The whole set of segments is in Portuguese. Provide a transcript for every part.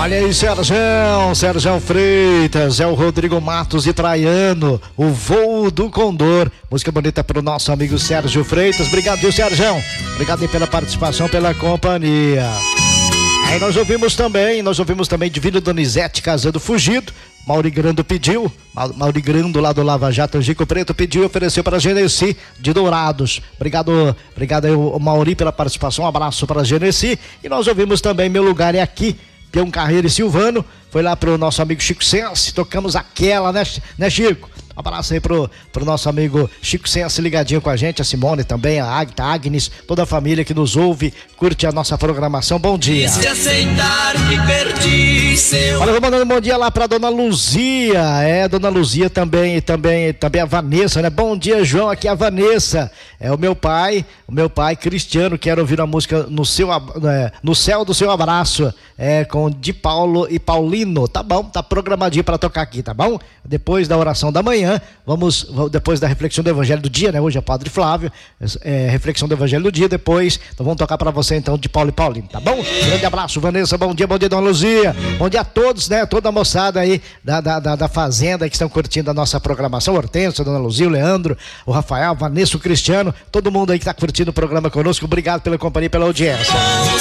Olha aí, Sérgio Freitas, é o Rodrigo Matos e Traiano, o Voo do Condor. Música bonita pro nosso amigo Sérgio Freitas. Obrigado, viu, Sérgio? Obrigado aí pela participação, pela companhia. Aí nós ouvimos também Divino Donizete Casando Fugido. Mauri Grando pediu, Mauri Grando lá do Lava Jato, Angico Preto, pediu e ofereceu para a Genesi de Dourados. Obrigado aí o Mauri pela participação, um abraço para a Genesi. E nós ouvimos também Meu Lugar é Aqui, Peão Carreiro e Silvano. Foi lá pro nosso amigo Chico Sense, tocamos aquela, né, Chico? Um abraço aí pro nosso amigo Chico Sense ligadinho com a gente, a Simone também, a Agta, a Agnes, toda a família que nos ouve, curte a nossa programação. Bom dia. Se aceitar que perdi seu... Olha, vou mandando um bom dia lá pra Dona Luzia, Dona Luzia também a Vanessa, né? Bom dia, João, aqui é a Vanessa, é o meu pai Cristiano, quero ouvir a música no Céu do Seu Abraço, com Di Paulo e Paulino, tá bom, tá programadinho pra tocar aqui, tá bom? Depois da oração da manhã, depois da reflexão do Evangelho do dia, né? Hoje é Padre Flávio, reflexão do Evangelho do dia, depois então vamos tocar pra você então de Paulo e Paulino, tá bom? Grande abraço, Vanessa, bom dia, Dona Luzia, bom dia a todos, né? Toda a moçada aí da Fazenda que estão curtindo a nossa programação, Hortência, Dona Luzia, o Leandro, o Rafael, Vanessa, o Cristiano, todo mundo aí que tá curtindo o programa conosco, obrigado pela companhia e pela audiência.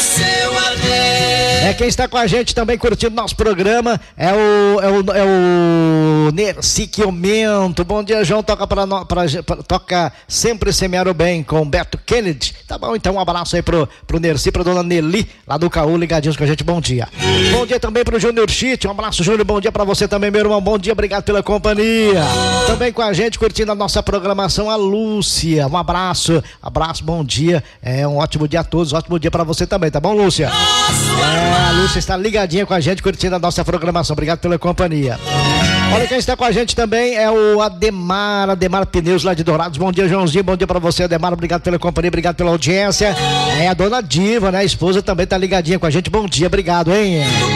Quem está com a gente também curtindo nosso programa é o Nerci Quiomento. Bom dia, João, toca Sempre Semear o Bem com Beto Kennedy, tá bom? Então um abraço aí pro Nerci, pra Dona Nelly lá do Caú, ligadinhos com a gente, bom dia. Bom dia também pro Júnior Chit, um abraço, Júnior, bom dia pra você também, meu irmão, bom dia, obrigado pela companhia. Também com a gente curtindo a nossa programação, a Lúcia, um abraço, bom dia, um ótimo dia a todos, ótimo dia pra você também, tá bom, Lúcia? A Lúcia está ligadinha com a gente, curtindo a nossa programação. Obrigado pela companhia. Olha, quem está com a gente também é o Ademar Pneus lá de Dourados. Bom dia, Joãozinho, bom dia pra você, Ademar, obrigado pela companhia, obrigado pela audiência. A dona Diva, né, a esposa também tá ligadinha com a gente, bom dia, obrigado, hein?